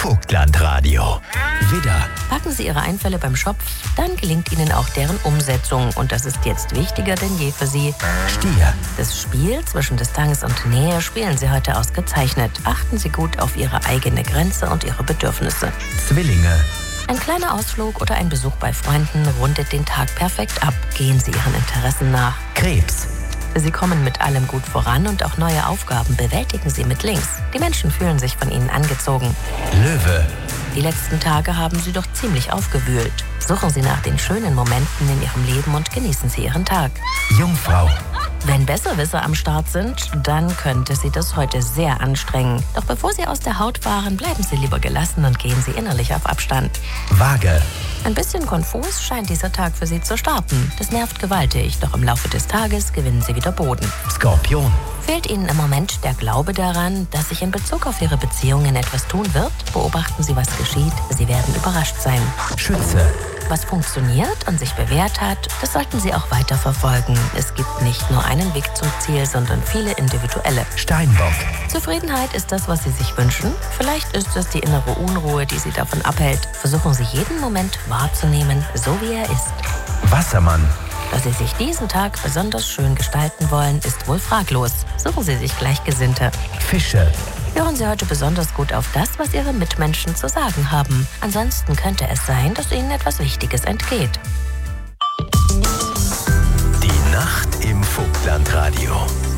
Vogtlandradio. Widder. Packen Sie Ihre Einfälle beim Schopf, dann gelingt Ihnen auch deren Umsetzung. Und das ist jetzt wichtiger denn je für Sie. Stier. Das Spiel zwischen Distanz und Nähe spielen Sie heute ausgezeichnet. Achten Sie gut auf Ihre eigene Grenze und Ihre Bedürfnisse. Zwillinge. Ein kleiner Ausflug oder ein Besuch bei Freunden rundet den Tag perfekt ab. Gehen Sie Ihren Interessen nach. Krebs. Sie kommen mit allem gut voran und auch neue Aufgaben bewältigen Sie mit links. Die Menschen fühlen sich von Ihnen angezogen. Löwe. Die letzten Tage haben Sie doch ziemlich aufgewühlt. Suchen Sie nach den schönen Momenten in Ihrem Leben und genießen Sie Ihren Tag. Jungfrau. Wenn Besserwisser am Start sind, dann könnte Sie das heute sehr anstrengen. Doch bevor Sie aus der Haut fahren, bleiben Sie lieber gelassen und gehen Sie innerlich auf Abstand. Waage. Ein bisschen konfus scheint dieser Tag für Sie zu starten. Das nervt gewaltig, doch im Laufe des Tages gewinnen Sie wieder Boden. Skorpion. Fehlt Ihnen im Moment der Glaube daran, dass sich in Bezug auf Ihre Beziehungen etwas tun wird? Beobachten Sie, was geschieht. Sie werden überrascht sein. Schütze. Was funktioniert und sich bewährt hat, das sollten Sie auch weiter verfolgen. Es gibt nicht nur einen Weg zum Ziel, sondern viele individuelle. Steinbock. Zufriedenheit ist das, was Sie sich wünschen. Vielleicht ist es die innere Unruhe, die Sie davon abhält. Versuchen Sie jeden Moment wahrzunehmen, so wie er ist. Wassermann. Dass Sie sich diesen Tag besonders schön gestalten wollen, ist wohl fraglos. Suchen Sie sich Gleichgesinnte. Fische. Hören Sie heute besonders gut auf das, was Ihre Mitmenschen zu sagen haben. Ansonsten könnte es sein, dass Ihnen etwas Wichtiges entgeht. Die Nacht im Vogtlandradio.